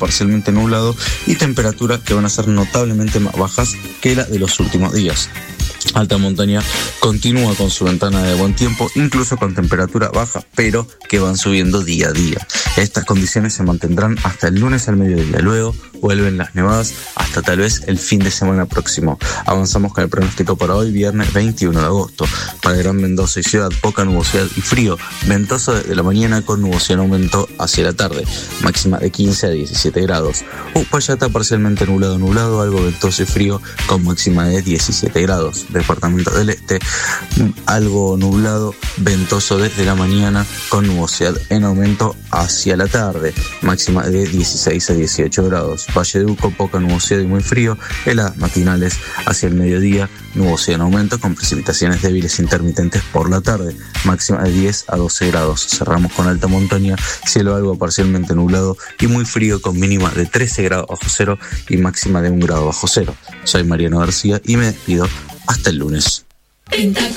parcialmente nublado y temperaturas que van a ser notablemente más bajas que la de los últimos días. Alta montaña continúa con su ventana de buen tiempo, incluso con temperatura baja, pero que van subiendo día a día. Estas condiciones se mantendrán hasta el lunes al mediodía. Luego vuelven las nevadas hasta tal vez el fin de semana próximo. Avanzamos con el pronóstico para hoy, viernes 21 de agosto. Para Gran Mendoza y Ciudad, poca nubosidad y frío. Ventoso desde la mañana con nubosidad en aumento hacia la tarde. Máxima de 15 a 17 grados. Uspallata parcialmente nublado, algo ventoso y frío con máxima de 17 grados. Departamento del Este, algo nublado, ventoso desde la mañana con nubosidad en aumento hacia la tarde, máxima de 16 a 18 grados. Valle de Uco, poca nubosidad y muy frío, heladas matinales hacia el mediodía, nubosidad en aumento con precipitaciones débiles intermitentes por la tarde, máxima de 10 a 12 grados. Cerramos con alta montaña, cielo algo parcialmente nublado y muy frío con mínima de 13 grados bajo cero y máxima de 1 grado bajo cero. Soy Mariano García y me despido hasta el lunes.